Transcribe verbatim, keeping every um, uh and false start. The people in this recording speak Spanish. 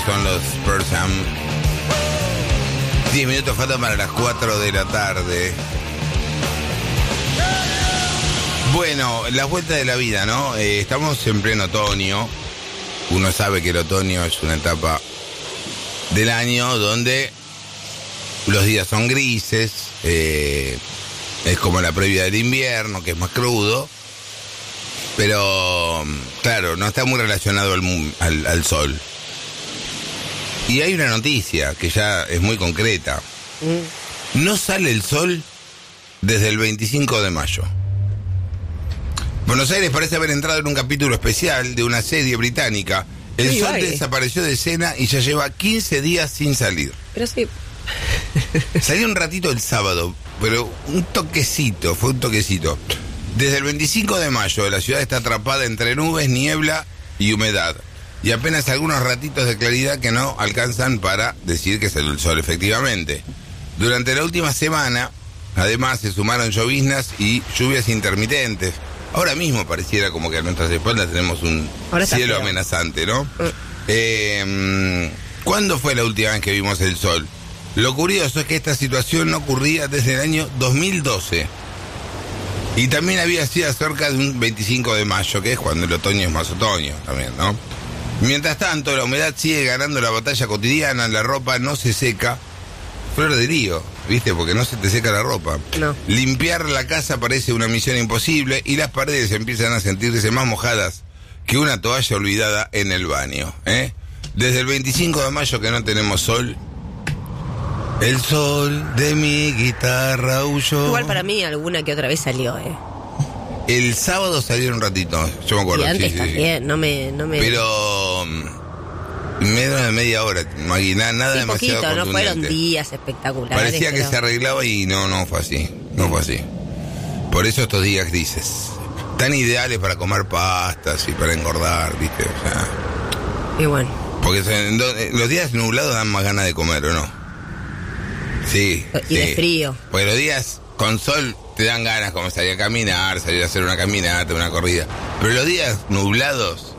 son los Pearl Jam. Diez minutos faltan para las cuatro de la tarde. Bueno, la vuelta de la vida, ¿no? Eh, estamos en pleno otoño. Uno sabe que el otoño es una etapa del año donde los días son grises, eh, es como la previa del invierno, que es más crudo, pero claro, no está muy relacionado al, al, al sol. Y hay una noticia que ya es muy concreta. Mm. No sale el sol desde el veinticinco de mayo. Buenos Aires parece haber entrado en un capítulo especial de una serie británica. El sí, sol vale. desapareció de escena y ya lleva quince días sin salir. Pero sí. Salió un ratito el sábado, pero un toquecito, fue un toquecito. Desde el veinticinco de mayo la ciudad está atrapada entre nubes, niebla y humedad. Y apenas algunos ratitos de claridad que no alcanzan para decir que salió el sol efectivamente. Durante la última semana, además, se sumaron lloviznas y lluvias intermitentes. Ahora mismo pareciera como que a nuestras espaldas tenemos un cielo amenazante, ¿no? Uh. Eh, ¿Cuándo fue la última vez que vimos el sol? Lo curioso es que esta situación no ocurría desde el año dos mil doce. Y también había sido cerca de un veinticinco de mayo, que es cuando el otoño es más otoño también, ¿no? Mientras tanto, la humedad sigue ganando la batalla cotidiana, la ropa no se seca. Flor de lío, ¿viste? Porque no se te seca la ropa. No. Limpiar la casa parece una misión imposible y las paredes empiezan a sentirse más mojadas que una toalla olvidada en el baño, ¿eh? Desde el veinticinco de mayo que no tenemos sol. El sol de mi guitarra huyó. Igual para mí alguna que otra vez salió, ¿eh? El sábado salió un ratito, yo me acuerdo. Y antes sí, también, sí. no me... No me... Pero... menos de media hora, nada, nada sí, demasiado poquito, contundente. No fueron días espectaculares. Parecía pero... que se arreglaba y no, no fue así, no fue así. Por eso estos días grises, tan ideales para comer pastas y para engordar, ¿viste? O sea, y bueno. Porque en los días nublados dan más ganas de comer, ¿o no? Sí. Y sí. de frío. Porque los días con sol te dan ganas como salir a caminar, salir a hacer una caminata, una corrida. Pero los días nublados